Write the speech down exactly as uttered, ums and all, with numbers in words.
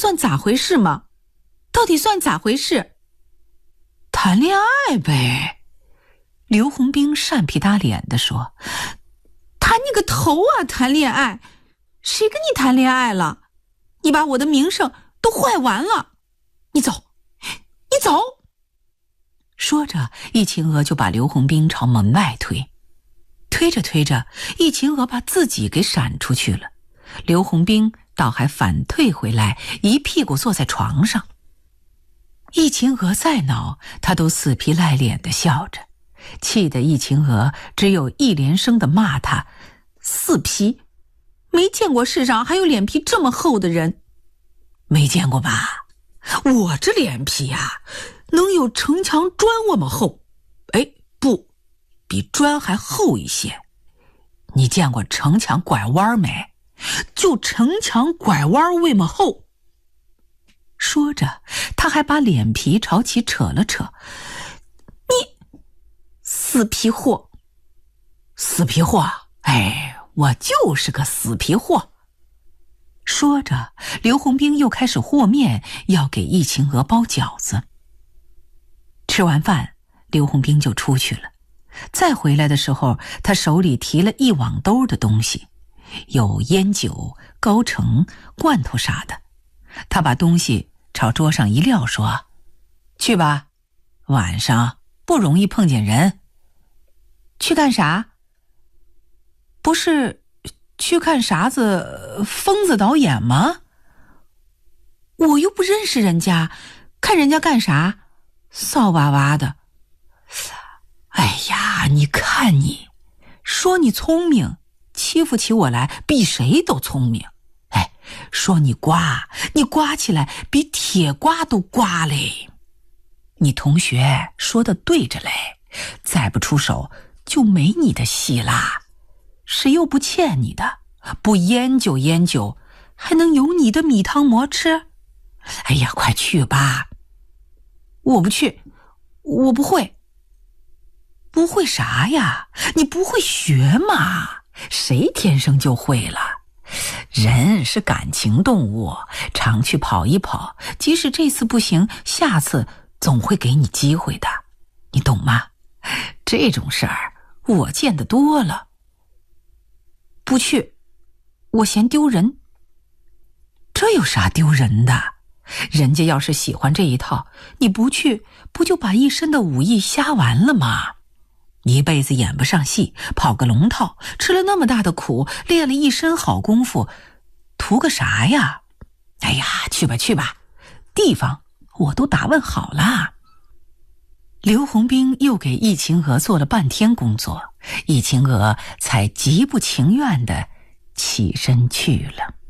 算咋回事吗？到底算咋回事？ 谈恋爱呗。刘洪兵扇皮打脸地说。 谈你个头啊，谈恋爱，谁跟你谈恋爱了？你把我的名声都坏完了，你走，你走。 说着，易秦娥就把刘洪兵朝门外推，推着推着，易秦娥把自己给闪出去了，刘洪兵倒还反退回来，一屁股坐在床上。易秦娥再恼，他都死皮赖脸地笑着，气得易秦娥只有一连声地骂他死皮，没见过世上还有脸皮这么厚的人。没见过吧？我这脸皮啊，能有城墙砖那么厚。哎，不，比砖还厚一些。你见过城墙拐弯没？就城墙拐弯那么厚。说着，他还把脸皮朝其扯了扯。你死皮货！死皮货！哎，我就是个死皮货。说着，刘洪兵又开始和面，要给易秦娥包饺子。吃完饭，刘洪兵就出去了。再回来的时候，他手里提了一网兜的东西，有烟酒、高橙、罐头啥的。他把东西朝桌上一撂，说：“去吧，晚上不容易碰见人。”去干啥？不是去看啥子疯子导演吗？我又不认识人家，看人家干啥？骚哇哇的。哎呀，你看你，说你聪明，欺负起我来比谁都聪明。哎，说你瓜，你瓜起来比铁瓜都瓜嘞。你同学说的对着嘞，再不出手就没你的戏啦。谁又不欠你的？不研究研究，还能有你的米汤馍吃？哎呀，快去吧！我不去，我不会。不会啥呀？你不会学嘛？谁天生就会了？人是感情动物，常去跑一跑，即使这次不行，下次总会给你机会的，你懂吗？这种事儿我见得多了。不去，我嫌丢人。这有啥丢人的？人家要是喜欢这一套，你不去，不就把一身的武艺瞎完了吗？一辈子演不上戏，跑个龙套，吃了那么大的苦，练了一身好功夫，图个啥呀？哎呀，去吧去吧，地方我都打问好了。刘洪兵又给易秦娥做了半天工作，易秦娥才极不情愿地起身去了。